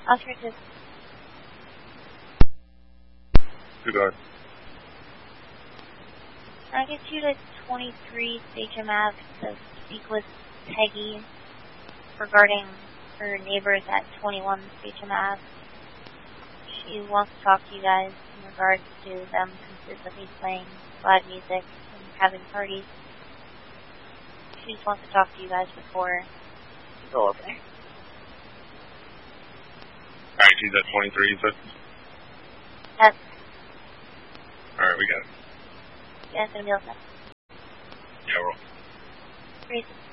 Oscar 2. Good guard. Can I get you to 23 Station Ave to speak with Peggy regarding her neighbors at 21 Station Ave? She wants to talk to you guys in regards to them consistently playing loud music and having parties. She just wants to talk to you guys before you go over there. Alright, she's at 23, you said? Yes. Alright, we got it. You guys gonna be able to? Yeah, we're all. Great.